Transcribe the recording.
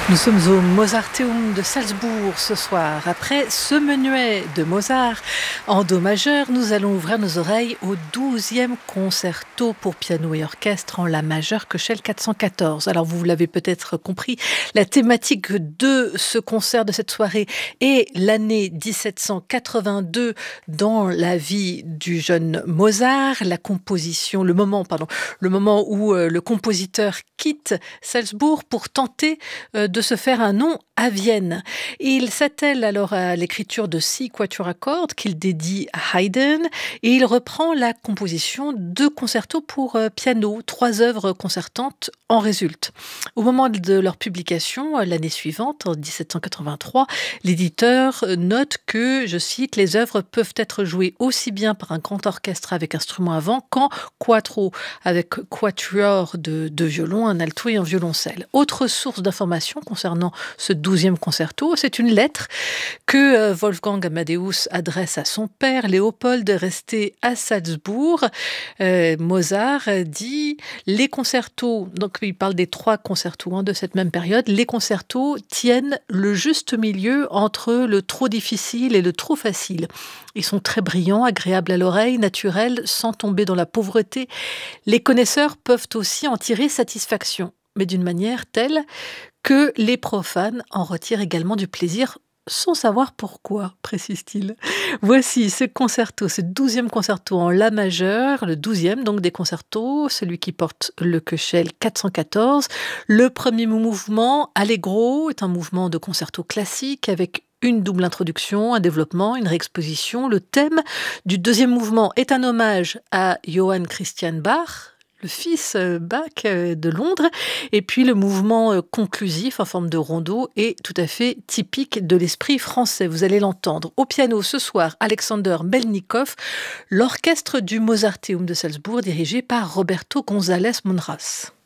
Nous sommes au Mozarteum de Salzbourg ce soir. Après ce menuet de Mozart en do majeur, nous allons ouvrir nos oreilles au 12e concerto pour piano et orchestre en la majeure Köchel 414. Alors vous l'avez peut-être compris, la thématique de ce concert de cette soirée est l'année 1782 dans la vie du jeune Mozart, le moment où le compositeur quitte Salzbourg pour tenter de se faire un nom à Vienne. Il s'attelle alors à l'écriture de 6 quatuors à cordes qu'il dédie à Haydn et il reprend la composition de concertos pour piano. 3 œuvres concertantes en résultent. Au moment de leur publication, l'année suivante, en 1783, l'éditeur note que, je cite, les œuvres peuvent être jouées aussi bien par un grand orchestre avec instruments à vent qu'en quattro, avec quatuor de violon, un alto et un violoncelle. Autre source d'information concernant ce 12e concerto, c'est une lettre que Wolfgang Amadeus adresse à son père, Léopold, resté à Salzbourg. Mozart dit les concertos, donc il parle des 3 concertos de cette même période, les concertos tiennent le juste milieu entre le trop difficile et le trop facile. Ils sont très brillants, agréables à l'oreille, naturels, sans tomber dans la pauvreté. Les connaisseurs peuvent aussi en tirer satisfaction, mais d'une manière telle que les profanes en retirent également du plaisir sans savoir pourquoi, précise-t-il. Voici ce concerto, ce 12e concerto en la majeure, le 12e donc des concertos, celui qui porte le Köchel 414. Le premier mouvement, Allegro, est un mouvement de concerto classique avec une double introduction, un développement, une réexposition. Le thème du deuxième mouvement est un hommage à Johann Christian Bach, le fils Bach de Londres, et puis le mouvement conclusif en forme de rondeau est tout à fait typique de l'esprit français, vous allez l'entendre. Au piano ce soir, Alexander Melnikov, l'orchestre du Mozarteum de Salzbourg dirigé par Roberto González Monraz.